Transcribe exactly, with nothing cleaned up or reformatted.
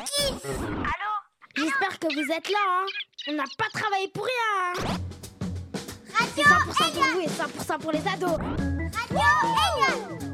Kiss. Allô? J'espère que vous êtes là, hein. On n'a pas travaillé pour rien, hein. Radio C'est cent pour cent pour Egan. vous et cent pour cent pour les ados. Radio Egan.